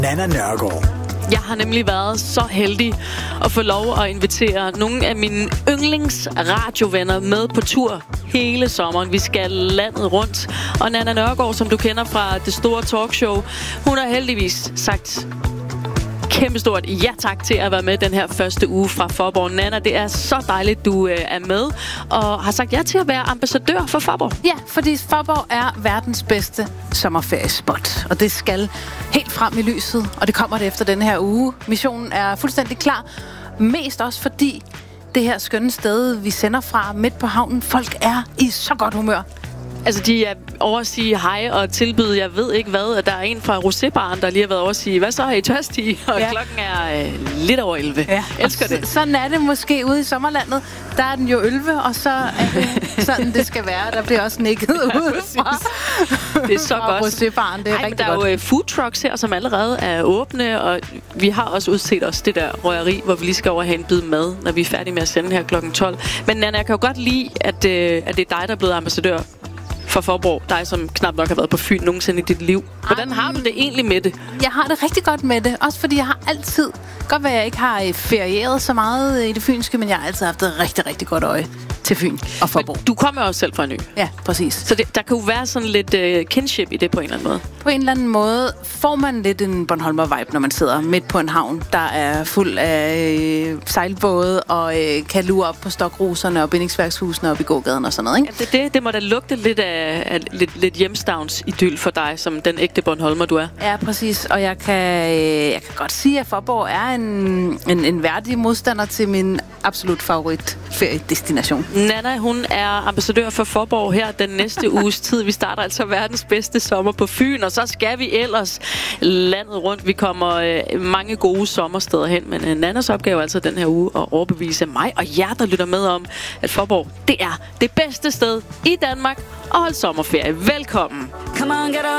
Nanna Nørgaard. Jeg har nemlig været så heldig at få lov at invitere nogle af mine yndlingsradiovenner med på tur hele sommeren. Vi skal landet rundt. Og Nanna Nørgaard, som du kender fra det store talkshow, hun har heldigvis sagt kæmpestort ja tak til at være med den her første uge fra Faaborg. Nanna, det er så dejligt, du er med og har sagt ja til at være ambassadør for Faaborg. Ja, fordi Faaborg er verdens bedste sommerferiespot, og det skal helt frem i lyset, og det kommer det efter den her uge. Missionen er fuldstændig klar, mest også fordi det her skønne sted, vi sender fra midt på havnen, folk er i så godt humør. Altså, de er over at sige hej og tilbyde, jeg ved ikke hvad. Der er en fra Rosébaren, der lige har været over at sige, hvad så er I tørstige? Og klokken er lidt over 11. Ja. Elsker det. Sådan er det måske ude i sommerlandet. Der er den jo 11, og så er det sådan, det skal være. Der bliver også nikket udefra. Det er så godt. Rosébaren, det er rigtig der godt. Der er jo food trucks her, som allerede er åbne, og vi har også udset os det der røgeri, hvor vi lige skal over og have en bid mad, når vi er færdige med at sende her klokken 12. Men Nanna, jeg kan jo godt lide, at det er dig, der er blevet ambassadør for Faaborg, dig som knap nok har været på Fyn nogensinde i dit liv. Hvordan har du det egentlig med det? Jeg har det rigtig godt med det. Også fordi jeg har altid, godt være jeg ikke har ferieret så meget i det fynske, men jeg har altid haft et rigtig, rigtig godt øje til Fyn og Faaborg. Men du kommer også selv fra en ø. Ja, præcis. Så der kan jo være sådan lidt kinship i det på en eller anden måde. På en eller anden måde får man lidt en Bornholmer-vibe, når man sidder midt på en havn, der er fuld af sejlbåde og kan lure op på stokroserne og bindingsværkshusene op i gågaden og sådan noget, ikke? Ja, det må da lugte lidt af lidt hjemstavns idyl for dig, som den ægte Bornholmer, du er. Ja, præcis. Og jeg kan godt sige, at Faaborg er en værdig modstander til min absolut favorit feriedestination. Nanna, hun er ambassadør for Faaborg her den næste uges tid. Vi starter altså verdens bedste sommer på Fyn, og så skal vi ellers landet rundt. Vi kommer mange gode sommersteder hen, men Nannas opgave er altså den her uge at overbevise mig og jer, der lytter med om, at Faaborg, det er det bedste sted i Danmark at holde sommerferie. Velkommen! Come on, get up.